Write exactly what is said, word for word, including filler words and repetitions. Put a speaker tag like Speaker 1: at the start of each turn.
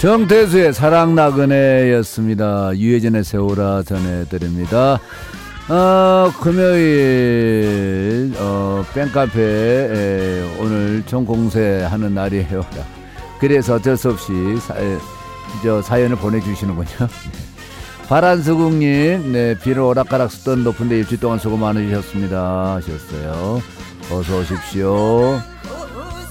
Speaker 1: 정태수의 사랑나그네였습니다. 유해진의 세월아 전해드립니다. 어, 금요일 어, 뺑카페 오늘 총공세하는 날이에요. 그래서 어쩔 수 없이 사, 저 사연을 보내주시는군요. 바란수국님, 네, 비를 오락가락 쓰던 높은데 일주일 동안 수고 많으셨습니다 하셨어요. 어서 오십시오.